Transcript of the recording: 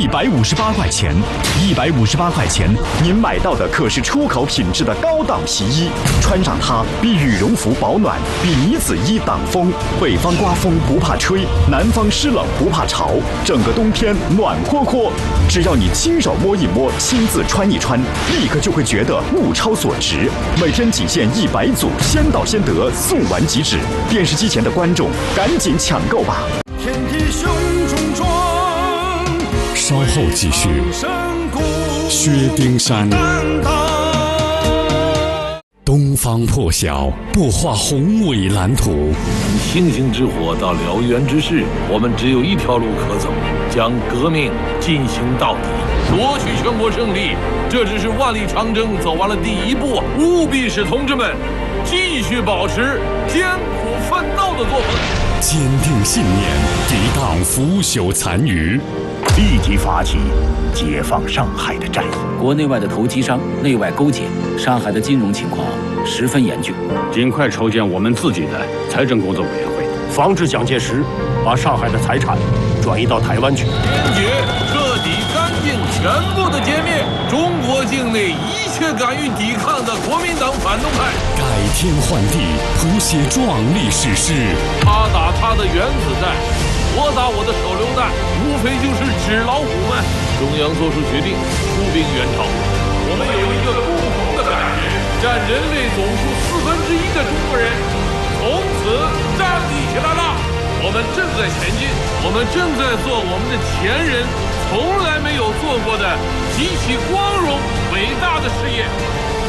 158块钱，158块钱，您买到的可是出口品质的高档皮衣，穿上它比羽绒服保暖，比呢子衣挡风。北方刮风不怕吹，南方湿冷不怕潮，整个冬天暖和和。只要你亲手摸一摸，亲自穿一穿，立刻就会觉得物超所值。每天仅限100组，先到先得，送完即止。电视机前的观众，赶紧抢购吧！ 天地胸中壮， 稍后继续。薛丁山，东方破晓，不画宏伟蓝图。 星星之火到燎原之势，我们只有一条路可走，将革命进行到底，夺取全国胜利。这只是万里长征走完了第一步，务必使同志们继续保持艰苦奋斗的作风， 坚定信念，抵挡腐朽残余， 立即发起解放上海的战役。 国内外的投机商内外勾结，上海的金融情况十分严峻， 尽快筹建我们自己的财政工作委员会， 防止蒋介石把上海的财产转移到台湾去。 坚决、彻底、干净、全部的歼灭中国境内一切敢于抵抗的国民党反动派， 改天换地，谱写壮丽史诗。 他打他的原子弹，我打我的手榴弹，无非就是纸老虎们。中央做出决定，出兵援朝。我们有一个共同的感觉，占人类总数1/4的中国人从此站立起来了。我们正在前进，我们正在做我们的前人从来没有做过的极其光荣伟大的事业。